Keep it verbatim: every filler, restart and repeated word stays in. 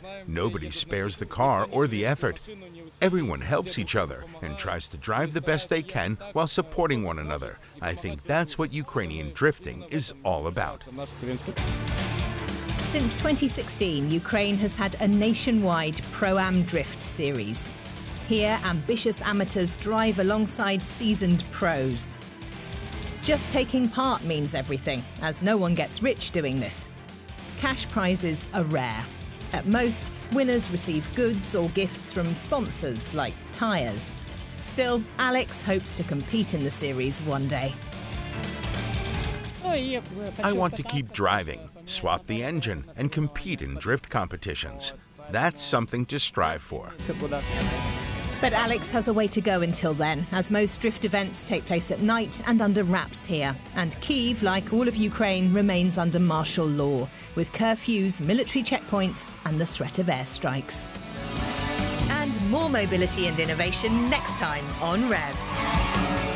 Nobody spares the car or the effort. Everyone helps each other and tries to drive the best they can while supporting one another. I think that's what Ukrainian drifting is all about. Since twenty sixteen, Ukraine has had a nationwide Pro-Am Drift series. Here, ambitious amateurs drive alongside seasoned pros. Just taking part means everything, as no one gets rich doing this. Cash prizes are rare. At most, winners receive goods or gifts from sponsors like tyres. Still, Alex hopes to compete in the series one day. I want to keep driving, swap the engine, and compete in drift competitions. That's something to strive for. But Alex has a way to go until then, as most drift events take place at night and under wraps here. And Kyiv, like all of Ukraine, remains under martial law, with curfews, military checkpoints, and the threat of airstrikes. And more mobility and innovation next time on Rev.